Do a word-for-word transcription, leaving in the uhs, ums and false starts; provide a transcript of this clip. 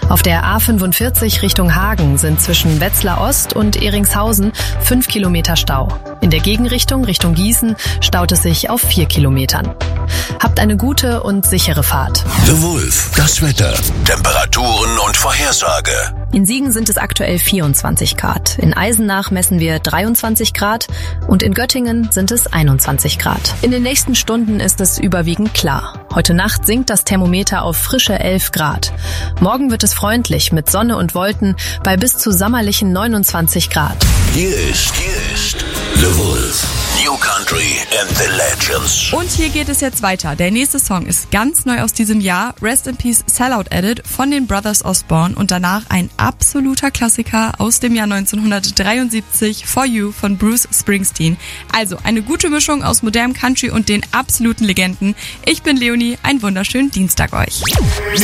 Auf der A fünfundvierzig Richtung Hagen sind zwischen Wetzlar Ost und Eringshausen fünf Kilometer Stau. In der Gegenrichtung Richtung Gießen staut es sich auf vier Kilometern. Habt eine gute und sichere Fahrt. The Wolf, das Wetter, Temperaturen und Vorhersage. In Siegen sind es aktuell vierundzwanzig Grad. In Eisenach messen wir dreiundzwanzig Grad und in Göttingen sind es einundzwanzig Grad. In den nächsten Stunden ist es überwiegend klar. Heute Nacht sinkt das Thermometer auf frische elf Grad. Morgen wird es freundlich mit Sonne und Wolken bei bis zu sommerlichen neunundzwanzig Grad. Hier ist, hier ist The Wolf. New Country and the Legends. Und hier geht es jetzt weiter. Der nächste Song ist ganz neu aus diesem Jahr. Rest in Peace Sellout Edit von den Brothers Osborne und danach ein absoluter Klassiker aus dem Jahr neunzehnhundertdreiundsiebzig, For You von Bruce Springsteen. Also eine gute Mischung aus modernem Country und den absoluten Legenden. Ich bin Leonie, einen wunderschönen Dienstag euch.